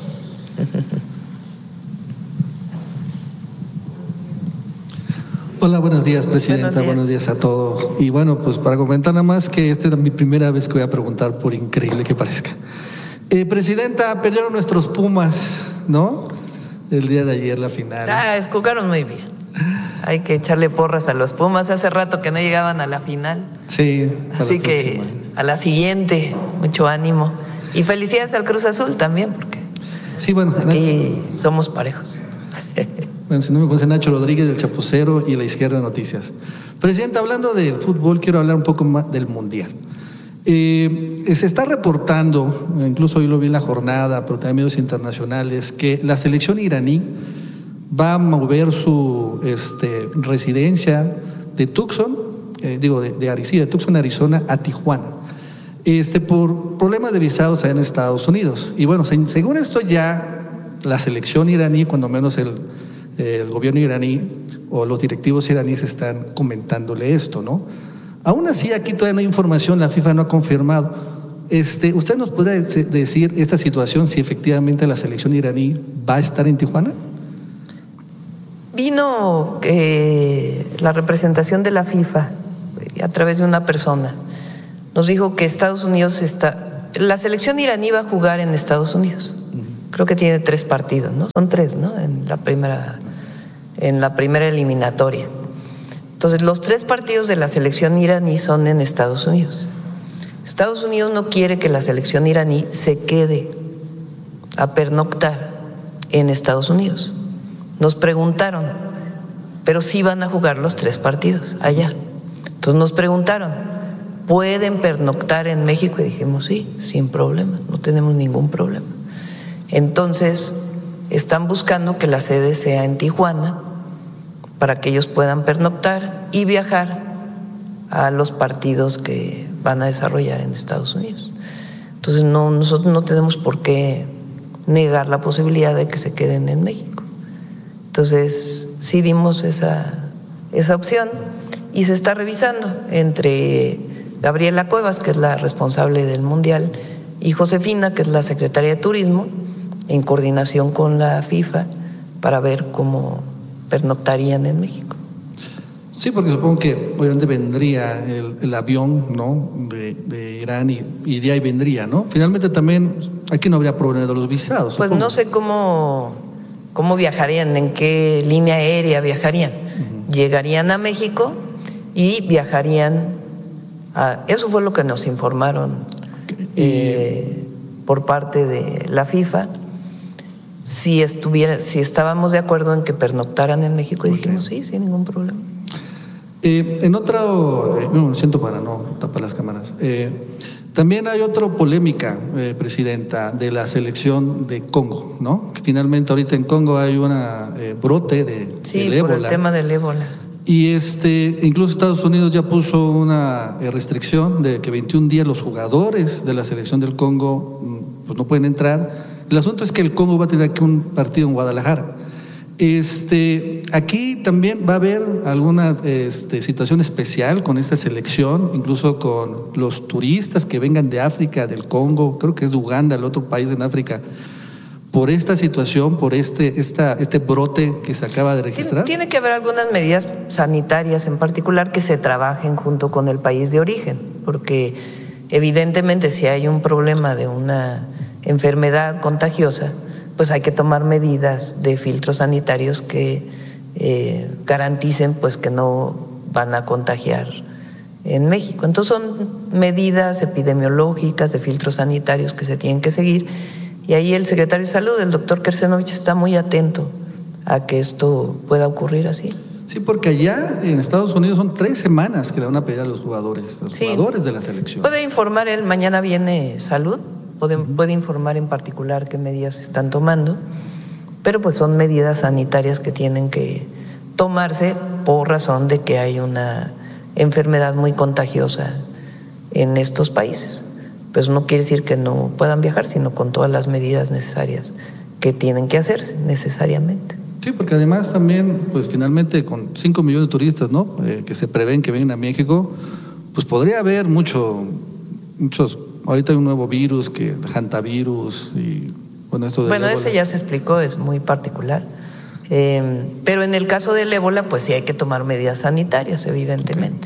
Speaker 6: Hola, buenos días, presidenta. Buenos días. Buenos días a todos. Y bueno, pues para comentar nada más que esta es mi primera vez que voy a preguntar, por increíble que parezca. Eh, presidenta, perdieron nuestros Pumas, ¿no? El día de ayer la final.
Speaker 2: Ah, jugaron muy bien. Hay que echarle porras a los Pumas. Hace rato que no llegaban a la final.
Speaker 6: Sí.
Speaker 2: Así que a la siguiente, mucho ánimo. Y felicidades al Cruz Azul también, porque
Speaker 6: sí, bueno,
Speaker 2: aquí no, somos parejos.
Speaker 6: Bueno, si no me conoce, Nacho Rodríguez del Chapucero y La Izquierda Noticias. Presidenta, hablando del fútbol, quiero hablar un poco más del Mundial. Eh, se está reportando, incluso hoy lo vi en la jornada, pero también medios internacionales, que la selección iraní va a mover su este, residencia de Tucson, eh, digo, de, de, sí, de Tucson, Arizona, a Tijuana, este, por problemas de visados allá en Estados Unidos. Y bueno, se, según esto ya la selección iraní, cuando menos el, el gobierno iraní o los directivos iraníes están comentándole esto, ¿no? Aún así, aquí todavía no hay información, la FIFA no ha confirmado. Este, ¿Usted nos podría decir esta situación, si efectivamente la selección iraní va a estar en Tijuana?
Speaker 2: Vino eh, la representación de la FIFA a través de una persona. Nos dijo que Estados Unidos está… La selección iraní va a jugar en Estados Unidos. Creo que tiene tres partidos, ¿no? Son tres, ¿no? En la primera, en la primera eliminatoria. Entonces, los tres partidos de la selección iraní son en Estados Unidos. Estados Unidos no quiere que la selección iraní se quede a pernoctar en Estados Unidos. Nos preguntaron, pero sí van a jugar los tres partidos allá. Entonces nos preguntaron, ¿pueden pernoctar en México? Y dijimos, sí, sin problema, no tenemos ningún problema. Entonces, están buscando que la sede sea en Tijuana para que ellos puedan pernoctar y viajar a los partidos que van a desarrollar en Estados Unidos. Entonces, no, nosotros no tenemos por qué negar la posibilidad de que se queden en México. Entonces, sí dimos esa, esa opción y se está revisando entre Gabriela Cuevas, que es la responsable del Mundial, y Josefina, que es la secretaria de Turismo, en coordinación con la FIFA, para ver cómo pernoctarían en México.
Speaker 6: Sí, porque supongo que obviamente vendría el, el avión, ¿no?, de, de Irán y iría y vendría, ¿no? Finalmente también aquí no habría problema de los visados.
Speaker 2: Pues
Speaker 6: supongo.
Speaker 2: no sé cómo, cómo viajarían, en qué línea aérea viajarían. Uh-huh. Llegarían a México y viajarían a… Eso fue lo que nos informaron eh, por parte de la FIFA. Si estuviera, si estábamos de acuerdo en que pernoctaran en México, y okay. dijimos sí, sin ningún problema.
Speaker 6: Eh, en otro, eh, no, siento para no tapar las cámaras, eh, también hay otra polémica, eh, Presidenta, de la selección de Congo, ¿no? Que finalmente ahorita en Congo hay un eh, brote de,
Speaker 2: sí,
Speaker 6: del ébola.
Speaker 2: Sí, por el tema del ébola.
Speaker 6: Y este, incluso Estados Unidos ya puso una eh, restricción de que veintiún días los jugadores de la selección del Congo pues, no pueden entrar. El asunto es que el Congo va a tener aquí un partido en Guadalajara. Este, aquí también va a haber alguna este, situación especial con esta selección, incluso con los turistas que vengan de África, del Congo, creo que es de Uganda, el otro país en África, por esta situación, por este, esta, este brote que se acaba de registrar.
Speaker 2: Tiene, tiene que haber algunas medidas sanitarias en particular que se trabajen junto con el país de origen, porque evidentemente si hay un problema de una enfermedad contagiosa, pues hay que tomar medidas de filtros sanitarios que eh, garanticen pues que no van a contagiar en México. Entonces son medidas epidemiológicas de filtros sanitarios que se tienen que seguir y ahí el secretario de Salud, el doctor Kersenovich, está muy atento a que esto pueda ocurrir así.
Speaker 6: Sí, porque allá en Estados Unidos son tres semanas que le van a pedir a los jugadores, a los sí. jugadores de la selección.
Speaker 2: Puede informar él, mañana viene Salud. Puede, puede informar en particular qué medidas se están tomando, pero pues son medidas sanitarias que tienen que tomarse por razón de que hay una enfermedad muy contagiosa en estos países. Pues no quiere decir que no puedan viajar, sino con todas las medidas necesarias que tienen que hacerse necesariamente.
Speaker 6: Sí, porque además también, pues finalmente con cinco millones de turistas, ¿no?, eh, que se prevén que vengan a México, pues podría haber mucho, muchos… Ahorita hay un nuevo virus, que el hantavirus y bueno, esto del
Speaker 2: Bueno,
Speaker 6: ébola.
Speaker 2: ese ya se explicó, es muy particular. Eh, pero en el caso del ébola, pues sí hay que tomar medidas sanitarias, evidentemente.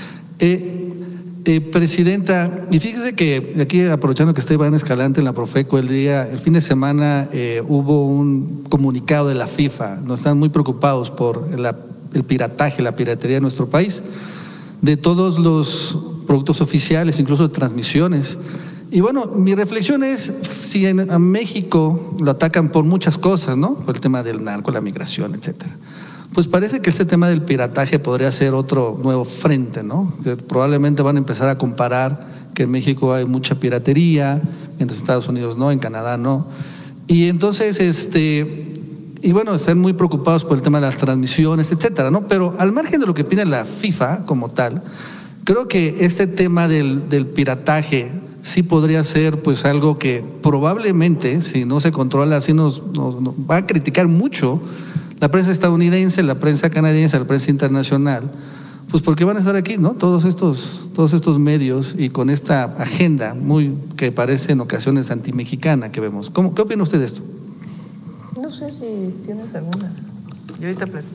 Speaker 6: Eh, eh, Presidenta, y fíjese que aquí, aprovechando que está Iván Escalante en la Profeco, el día, el fin de semana eh, hubo un comunicado de la FIFA, nos están muy preocupados por la, el pirataje, la piratería en nuestro país, de todos los productos oficiales, incluso de transmisiones. Y bueno, mi reflexión es, si en a México lo atacan por muchas cosas, ¿no?, por el tema del narco, la migración, etcétera, pues parece que este tema del pirataje podría ser otro nuevo frente, ¿no?, que probablemente van a empezar a comparar que en México hay mucha piratería, en Estados Unidos no, en Canadá no, y entonces, este… y bueno, están muy preocupados por el tema de las transmisiones, etcétera, ¿no? Pero al margen de lo que pide la FIFA como tal, creo que este tema del, del pirataje sí podría ser pues algo que probablemente, si no se controla, sí nos, nos, nos va a criticar mucho la prensa estadounidense, la prensa canadiense, la prensa internacional, pues porque van a estar aquí, ¿no?, todos estos, todos estos medios y con esta agenda muy que parece en ocasiones antimexicana que vemos. ¿Cómo, ¿Qué opina usted de esto?
Speaker 2: No sé si tienes alguna… Yo ahorita platico.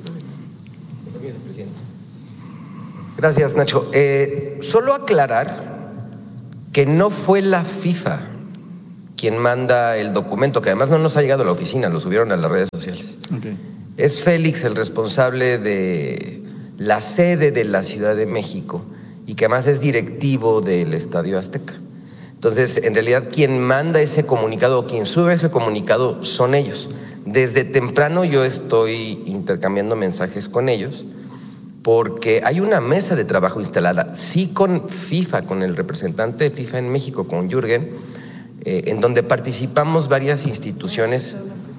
Speaker 7: Gracias, Nacho. Eh, solo aclarar que no fue la FIFA quien manda el documento, que además no nos ha llegado a la oficina, lo subieron a las redes sociales. Okay. Es Félix el responsable de la sede de la Ciudad de México y que además es directivo del Estadio Azteca. Entonces, en realidad, quien manda ese comunicado o quien sube ese comunicado son ellos. Desde temprano yo estoy intercambiando mensajes con ellos porque hay una mesa de trabajo instalada, sí con FIFA, con el representante de FIFA en México, con Jürgen, eh, en donde participamos varias instituciones.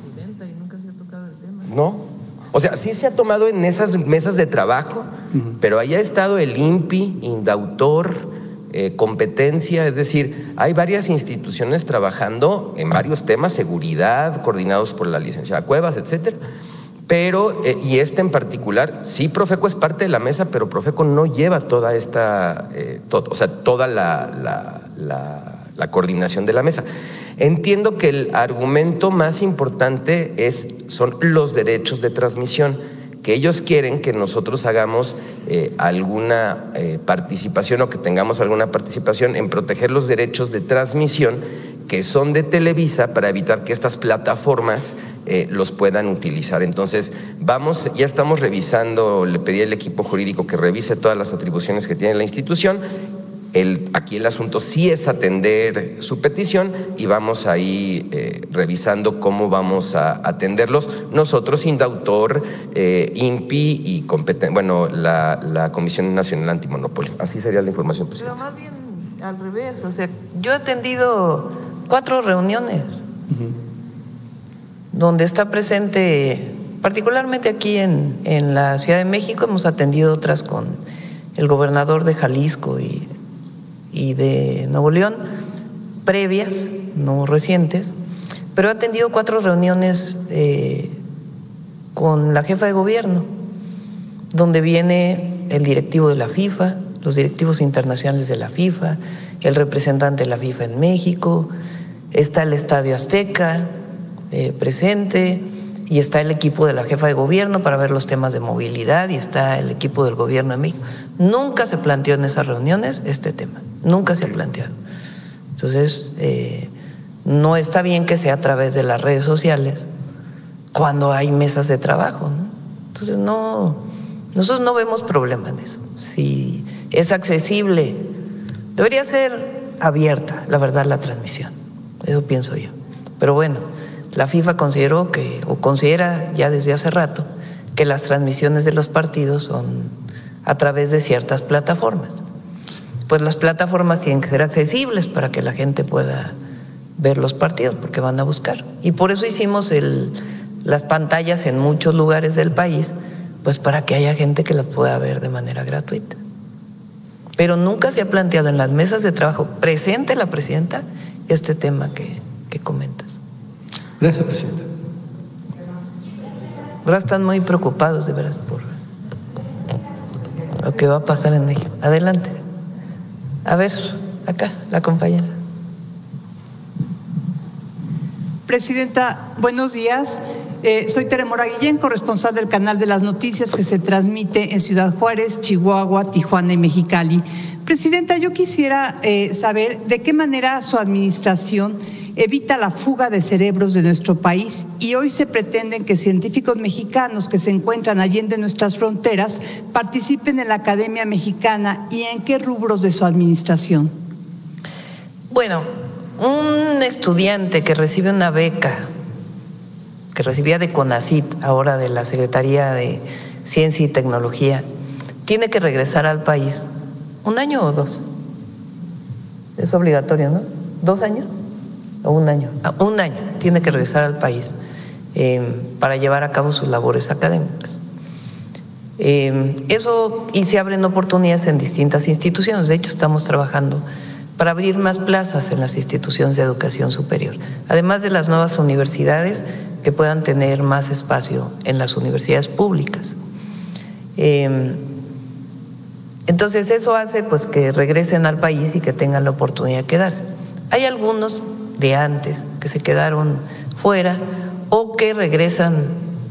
Speaker 7: ¿No? O sea, sí se ha tomado en esas mesas de trabajo, uh-huh. pero ahí ha estado el I N P I, Indautor, eh, competencia, es decir, hay varias instituciones trabajando en varios temas, seguridad, coordinados por la licenciada Cuevas, etcétera. Pero, eh, y este en particular, sí, Profeco es parte de la mesa, pero Profeco no lleva toda esta, eh, todo, o sea, toda la, la, la, la coordinación de la mesa. Entiendo que el argumento más importante es, son los derechos de transmisión, que ellos quieren que nosotros hagamos eh, alguna eh, participación o que tengamos alguna participación en proteger los derechos de transmisión que son de Televisa para evitar que estas plataformas eh, los puedan utilizar. Entonces, vamos, ya estamos revisando, le pedí al equipo jurídico que revise todas las atribuciones que tiene la institución. El, aquí el asunto sí es atender su petición y vamos ahí eh, revisando cómo vamos a atenderlos. Nosotros, Indautor, eh, I N P I y competen bueno, la, la Comisión Nacional Antimonopolio. Así sería la información, presidente.
Speaker 2: Pero más bien al revés, o sea, yo he atendido cuatro reuniones uh-huh. donde está presente, particularmente aquí en, en la Ciudad de México, hemos atendido otras con el gobernador de Jalisco y y de Nuevo León, previas, no recientes, pero he atendido cuatro reuniones eh, con la jefa de gobierno, donde viene el directivo de la FIFA, los directivos internacionales de la FIFA, el representante de la FIFA en México, está el Estadio Azteca eh, presente, y está el equipo de la jefa de gobierno para ver los temas de movilidad, y está el equipo del gobierno de México. Nunca se planteó en esas reuniones este tema, nunca se ha planteado. Entonces, eh, no está bien que sea a través de las redes sociales cuando hay mesas de trabajo, ¿no? Entonces, no, nosotros no vemos problema en eso. Si es accesible, debería ser abierta, la verdad, la transmisión. Eso pienso yo. Pero bueno, la FIFA consideró que, o considera ya desde hace rato, que las transmisiones de los partidos son a través de ciertas plataformas. Pues las plataformas tienen que ser accesibles para que la gente pueda ver los partidos, porque van a buscar. Y por eso hicimos el, las pantallas en muchos lugares del país, pues para que haya gente que las pueda ver de manera gratuita. Pero nunca se ha planteado en las mesas de trabajo, presente la presidenta, este tema que, que comentas.
Speaker 6: Gracias, presidenta.
Speaker 2: Ahora están muy preocupados, de veras, por lo que va a pasar en México. Adelante. A ver, acá, la compañera.
Speaker 8: Presidenta, buenos días. Eh, soy Tere Mora Guillén, corresponsal del Canal de las Noticias que se transmite en Ciudad Juárez, Chihuahua, Tijuana y Mexicali. Presidenta, yo quisiera eh, saber de qué manera su administración evita la fuga de cerebros de nuestro país, y hoy se pretende que científicos mexicanos que se encuentran allende nuestras fronteras participen en la Academia Mexicana, y en qué rubros de su administración.
Speaker 2: Bueno, un estudiante que recibe una beca, que recibía de CONACYT, ahora de la Secretaría de Ciencia y Tecnología, tiene que regresar al país. ¿Un año o dos? Es obligatorio, ¿no? ¿Dos años? ¿O un año? Ah, un año tiene que regresar al país eh, para llevar a cabo sus labores académicas. Eh, eso, y se abren oportunidades en distintas instituciones. De hecho, estamos trabajando para abrir más plazas en las instituciones de educación superior, además de las nuevas universidades que puedan tener más espacio en las universidades públicas. Eh, entonces, eso hace pues que regresen al país y que tengan la oportunidad de quedarse. Hay algunos de antes que se quedaron fuera o que regresan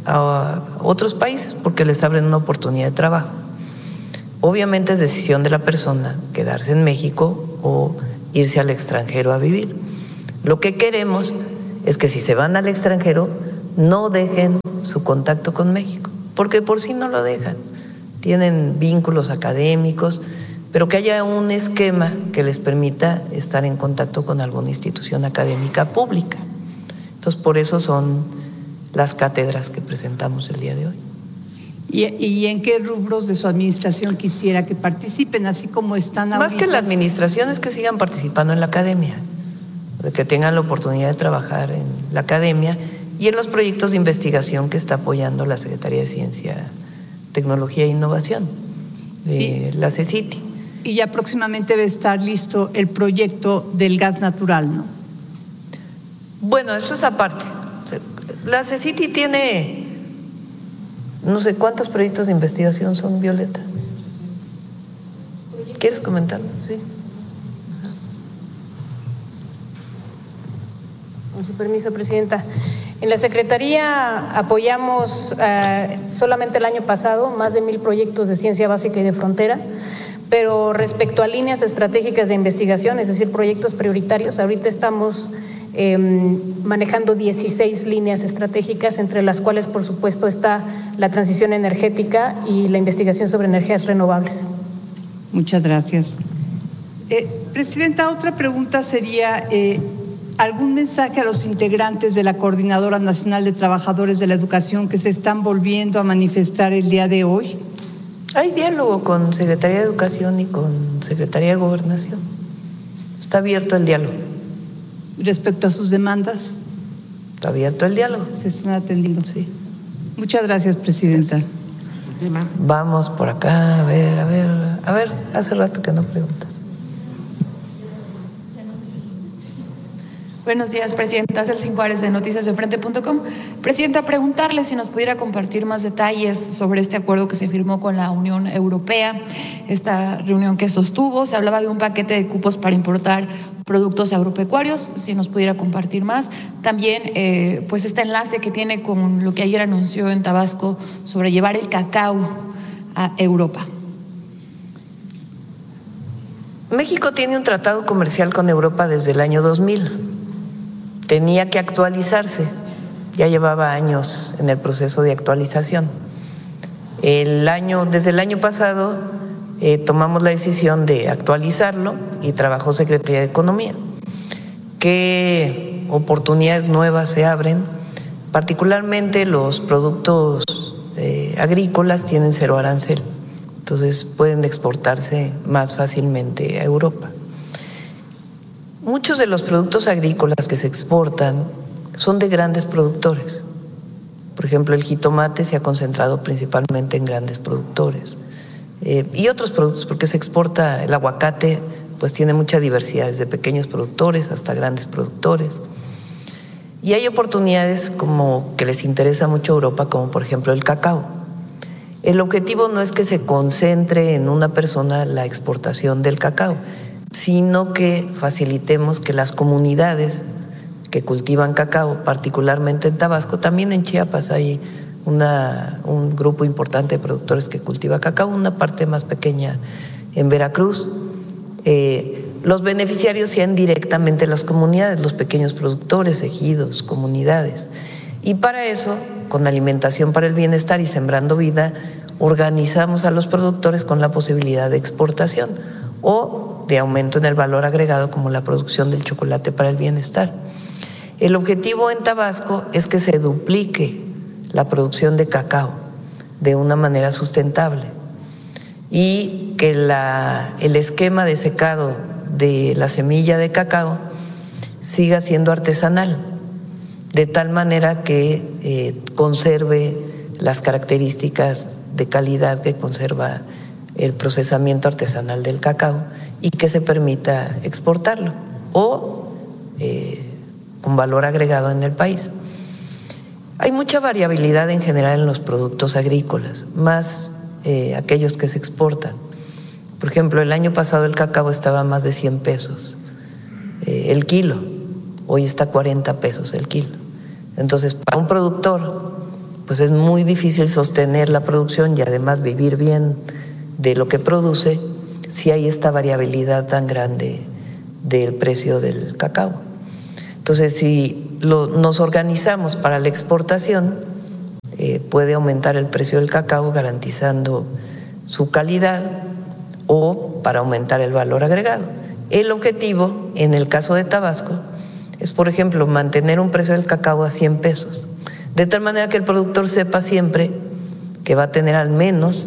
Speaker 2: a otros países porque les abren una oportunidad de trabajo. Obviamente es decisión de la persona quedarse en México o irse al extranjero a vivir. Lo que queremos es que si se van al extranjero no dejen su contacto con México, porque por sí no lo dejan. Tienen vínculos académicos, pero que haya un esquema que les permita estar en contacto con alguna institución académica pública. Entonces, por eso son las cátedras que presentamos el día de hoy.
Speaker 8: ¿Y, y en qué rubros de su administración quisiera que participen, así como están ahorita?
Speaker 2: Más que la administración es que sigan participando en la academia, que tengan la oportunidad de trabajar en la academia y en los proyectos de investigación que está apoyando la Secretaría de Ciencia, Tecnología e Innovación, eh, la CECITI.
Speaker 8: Y ya próximamente debe estar listo el proyecto del gas natural, ¿no?
Speaker 2: Bueno, eso es aparte. La CECITI tiene no sé cuántos proyectos de investigación son, Violeta. ¿Quieres comentarlo? Sí.
Speaker 1: Con su permiso, Presidenta. En la Secretaría apoyamos eh, solamente el año pasado más de mil proyectos de ciencia básica y de frontera, pero respecto a líneas estratégicas de investigación, es decir, proyectos prioritarios, ahorita estamos eh, manejando dieciséis líneas estratégicas, entre las cuales, por supuesto, está la transición energética y la investigación sobre energías renovables.
Speaker 8: Muchas gracias. Eh, Presidenta, otra pregunta sería… Eh, ¿algún mensaje a los integrantes de la Coordinadora Nacional de Trabajadores de la Educación que se están volviendo a manifestar el día de hoy?
Speaker 2: Hay diálogo con Secretaría de Educación y con Secretaría de Gobernación. Está abierto el diálogo.
Speaker 8: ¿Respecto a sus demandas?
Speaker 2: Está abierto el diálogo.
Speaker 8: Se están atendiendo. Sí. Muchas gracias, Presidenta.
Speaker 2: Gracias. Vamos por acá, a ver, a ver, a ver, hace rato que no preguntas.
Speaker 9: Buenos días, Presidenta. Celsin Juárez, de Noticias de Frente punto com. Presidenta, preguntarle si nos pudiera compartir más detalles sobre este acuerdo que se firmó con la Unión Europea, esta reunión que sostuvo. Se hablaba de un paquete de cupos para importar productos agropecuarios, si nos pudiera compartir más. También, eh, pues, este enlace que tiene con lo que ayer anunció en Tabasco sobre llevar el cacao a Europa.
Speaker 2: México tiene un tratado comercial con Europa desde el año dos mil. Tenía que actualizarse, ya llevaba años en el proceso de actualización. El año, desde el año pasado eh, tomamos la decisión de actualizarlo y trabajó Secretaría de Economía. ¿Qué oportunidades nuevas se abren? Particularmente los productos eh, agrícolas tienen cero arancel, entonces pueden exportarse más fácilmente a Europa. Muchos de los productos agrícolas que se exportan son de grandes productores. Por ejemplo, el jitomate se ha concentrado principalmente en grandes productores. Eh, y otros productos, porque se exporta el aguacate, pues tiene mucha diversidad, desde pequeños productores hasta grandes productores. Y hay oportunidades como que les interesa mucho a Europa, como por ejemplo el cacao. El objetivo no es que se concentre en una persona la exportación del cacao, sino que facilitemos que las comunidades que cultivan cacao, particularmente en Tabasco, también en Chiapas hay una, un grupo importante de productores que cultiva cacao, una parte más pequeña en Veracruz. Eh, los beneficiarios sean directamente las comunidades, los pequeños productores, ejidos, comunidades. Y para eso, con Alimentación para el Bienestar y Sembrando Vida, organizamos a los productores con la posibilidad de exportación o de aumento en el valor agregado, como la producción del chocolate para el bienestar. El objetivo en Tabasco es que se duplique la producción de cacao de una manera sustentable y que la, el esquema de secado de la semilla de cacao siga siendo artesanal, de tal manera que eh, conserve las características de calidad que conserva el procesamiento artesanal del cacao y que se permita exportarlo o eh, con valor agregado en el país. Hay mucha variabilidad en general en los productos agrícolas, más eh, aquellos que se exportan. Por ejemplo, el año pasado el cacao estaba a más de cien pesos eh, el kilo, hoy está a cuarenta pesos el kilo. Entonces, para un productor, pues es muy difícil sostener la producción y además vivir bien de lo que produce si hay esta variabilidad tan grande del precio del cacao. Entonces, si lo, nos organizamos para la exportación, eh, puede aumentar el precio del cacao garantizando su calidad o para aumentar el valor agregado. El objetivo, en el caso de Tabasco, es, por ejemplo, mantener un precio del cacao a cien pesos, de tal manera que el productor sepa siempre que va a tener al menos